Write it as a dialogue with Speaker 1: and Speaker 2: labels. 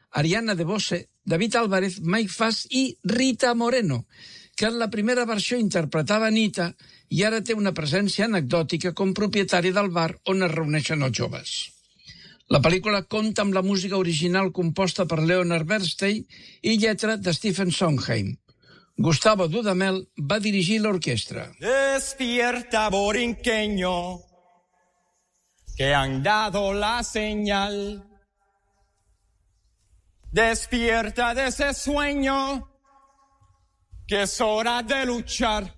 Speaker 1: Ariana DeBose, David Álvarez, Mike Fass i Rita Moreno, que en la primera versió interpretava Anita i ara té una presència anecdòtica com propietari del bar on es reuneixen els joves. La pel·lícula compta amb la música original composta per Leonard Bernstein i lletra de Stephen Sondheim. Gustavo Dudamel va dirigir l'orquestra.
Speaker 2: Despierta, borinqueño, que han dado la señal. Despierta de ese sueño, que es hora de luchar.